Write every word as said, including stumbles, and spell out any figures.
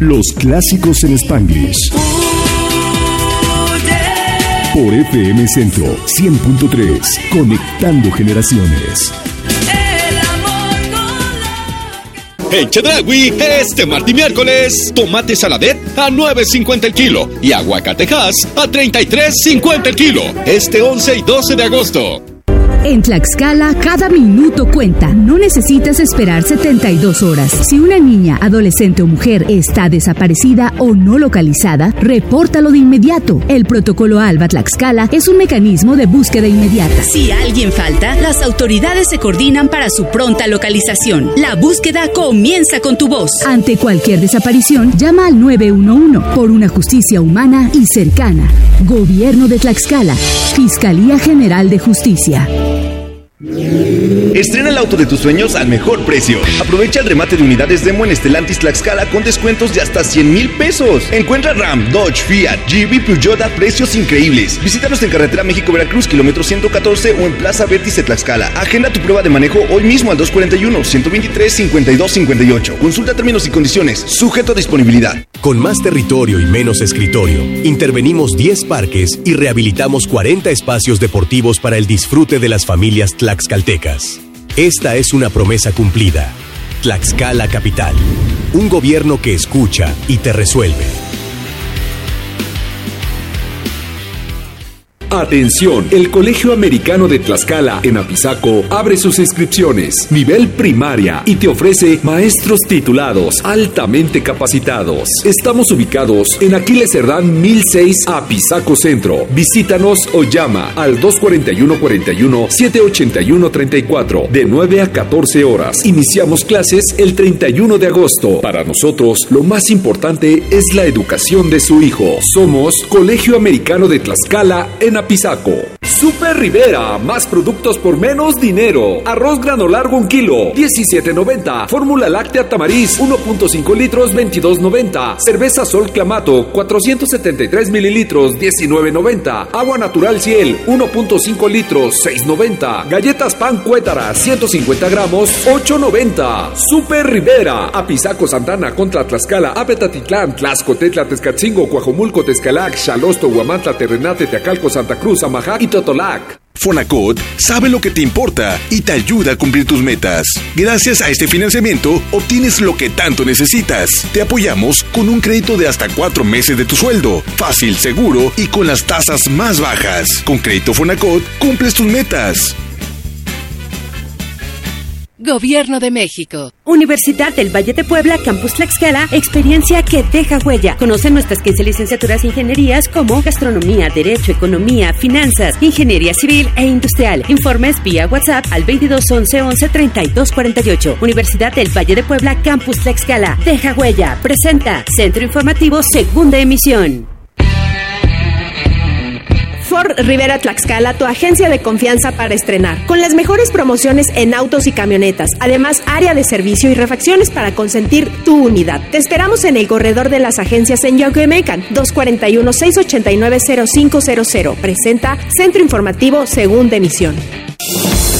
Los clásicos en Spanglish. Por F M Centro cien punto tres, conectando generaciones. En Chedraui, este martes y miércoles, tomate saladet a nueve cincuenta el kilo y aguacatejas a treinta y tres cincuenta el kilo. Este once y doce de agosto. En Tlaxcala, cada minuto cuenta. No necesitas esperar setenta y dos horas. Si una niña, adolescente o mujer está desaparecida o no localizada, repórtalo de inmediato. El protocolo ALBA Tlaxcala es un mecanismo de búsqueda inmediata. Si alguien falta, las autoridades se coordinan para su pronta localización. La búsqueda comienza con tu voz. Ante cualquier desaparición, llama al nueve uno uno por una justicia humana y cercana. Gobierno de Tlaxcala. Fiscalía General de Justicia. Estrena el auto de tus sueños al mejor precio. Aprovecha el remate de unidades demo en Stellantis Tlaxcala con descuentos de hasta cien mil pesos. Encuentra Ram, Dodge, Fiat, Jeep y Peugeot a precios increíbles. Visítanos en Carretera México-Veracruz, kilómetro ciento catorce o en Plaza Vértice Tlaxcala. Agenda tu prueba de manejo hoy mismo al dos cuarenta y uno, ciento veintitrés, cincuenta y dos cincuenta y ocho. Consulta términos y condiciones. Sujeto a disponibilidad. Con más territorio y menos escritorio, intervenimos diez parques y rehabilitamos cuarenta espacios deportivos para el disfrute de las familias tlaxcaltecas. Esta es una promesa cumplida. Tlaxcala Capital. Un gobierno que escucha y te resuelve. Atención, el Colegio Americano de Tlaxcala en Apizaco abre sus inscripciones, nivel primaria, y te ofrece maestros titulados altamente capacitados. Estamos ubicados en Aquiles Cerdán mil seis, Apizaco Centro. Visítanos o llama al dos cuarenta y uno, cuarenta y uno, siete ochenta y uno, treinta y cuatro, de nueve a catorce horas. Iniciamos clases el treinta y uno de agosto. Para nosotros, lo más importante es la educación de su hijo. Somos Colegio Americano de Tlaxcala en Apizaco. Super Rivera, más productos por menos dinero. Arroz grano largo un kilo, diecisiete noventa. Fórmula láctea Tamariz, uno punto cinco litros, veintidós noventa. Cerveza Sol Clamato, cuatrocientos setenta y tres mililitros, diecinueve noventa. Agua natural Ciel, uno punto cinco litros, seis noventa. Galletas Pan Cuétara, ciento cincuenta gramos, ocho noventa. Super Rivera, Apizaco, Santana, Contra Tlaxcala, Apetatitlán, Tlaxcotetla, Tezcatzingo, Coajomulco, Tezcalac, Xalosto, Huamantla, Terrenate, Teacalco, Santa Cruz, Amajac y Totolac. Fonacot sabe lo que te importa y te ayuda a cumplir tus metas. Gracias a este financiamiento, obtienes lo que tanto necesitas. Te apoyamos con un crédito de hasta cuatro meses de tu sueldo. Fácil, seguro y con las tasas más bajas. Con Crédito Fonacot, cumples tus metas. Gobierno de México. Universidad del Valle de Puebla, Campus Tlaxcala, experiencia que deja huella. Conoce nuestras quince licenciaturas e ingenierías como Gastronomía, Derecho, Economía, Finanzas, Ingeniería Civil e Industrial. Informes vía WhatsApp al veintidós once once treinta y dos cuarenta y ocho. Universidad del Valle de Puebla, Campus Tlaxcala. Deja huella. Presenta Centro Informativo, segunda emisión. Ford Rivera Tlaxcala, tu agencia de confianza para estrenar, con las mejores promociones en autos y camionetas, además área de servicio y refacciones para consentir tu unidad. Te esperamos en el corredor de las agencias en Yoquemecan, dos cuarenta y uno, seiscientos ochenta y nueve, cero cinco cero cero. Presenta Centro Informativo, segunda emisión.